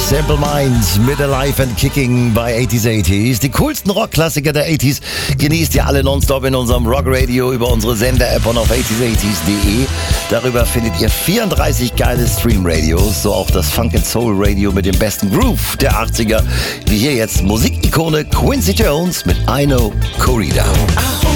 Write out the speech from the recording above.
Simple Minds mit Alive and Kicking bei 80s. Die coolsten Rockklassiker der 80s genießt ihr alle nonstop in unserem Rockradio über unsere Sender-App und auf 80s.de. Darüber findet ihr 34 geile Stream-Radios, so auch das Funk & Soul Radio mit dem besten Groove der 80er. Wie hier jetzt Musikikone Quincy Jones mit I Know Corrida.